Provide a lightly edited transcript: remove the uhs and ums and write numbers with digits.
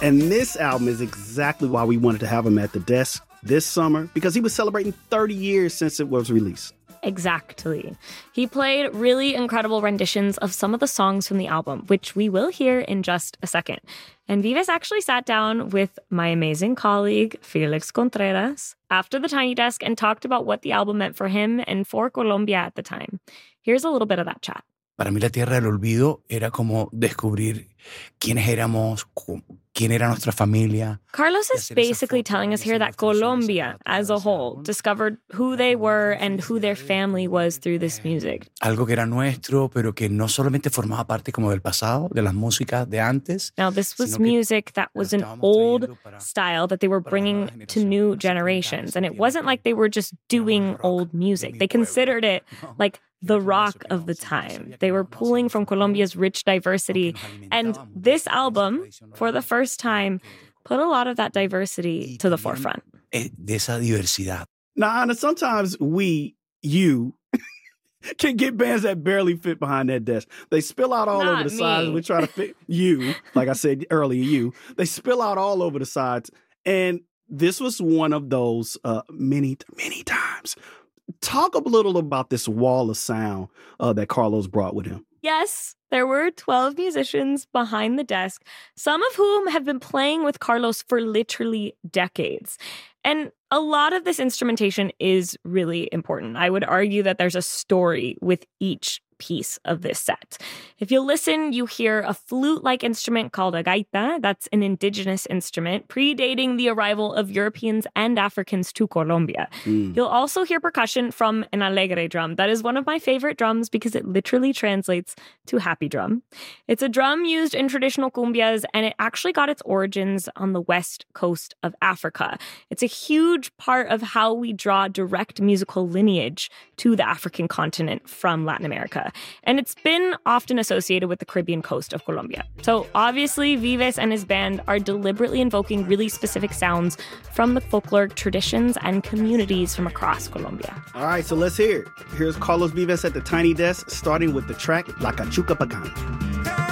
And this album is exactly why we wanted to have him at the desk this summer, because he was celebrating 30 years since it was released. Exactly. He played really incredible renditions of some of the songs from the album, which we will hear in just a second. And Vives actually sat down with my amazing colleague, Felix Contreras, after the Tiny Desk and talked about what the album meant for him and for Colombia at the time. Here's a little bit of that chat. Para mí La Tierra del Olvido era como descubrir quiénes éramos, quién era nuestra familia. Carlos is basically telling us here that Colombia as a whole discovered who they were and who their family was through this music. Algo que era nuestro, pero que no solamente formaba parte como del pasado, de las músicas de antes. Now, this was music that was an old style that they were bringing to new generations. And it wasn't like they were just doing old music. They considered it like the rock of the time. They were pulling from Colombia's rich diversity. And this album, for the first time, put a lot of that diversity to the forefront. De esa diversidad. Now, Anna, sometimes you, can get bands that barely fit behind that desk. They spill out all over the sides. We try to fit you, like I said earlier, they spill out all over the sides. And this was one of those many times. Talk a little about this wall of sound that Carlos brought with him. Yes, there were 12 musicians behind the desk, some of whom have been playing with Carlos for literally decades. And a lot of this instrumentation is really important. I would argue that there's a story with each piece of this set. If you listen, you hear a flute-like instrument called a gaita. That's an indigenous instrument predating the arrival of Europeans and Africans to Colombia. You'll also hear percussion from an alegre drum. That is one of my favorite drums because it literally translates to happy drum. It's a drum used in traditional cumbias, and it actually got its origins on the west coast of Africa. It's a huge part of how we draw direct musical lineage to the African continent from Latin America. And it's been often associated with the Caribbean coast of Colombia. So obviously, Vives and his band are deliberately invoking really specific sounds from the folkloric traditions and communities from across Colombia. All right, so let's hear it. Here's Carlos Vives at the Tiny Desk, starting with the track La Cachuca Pagana.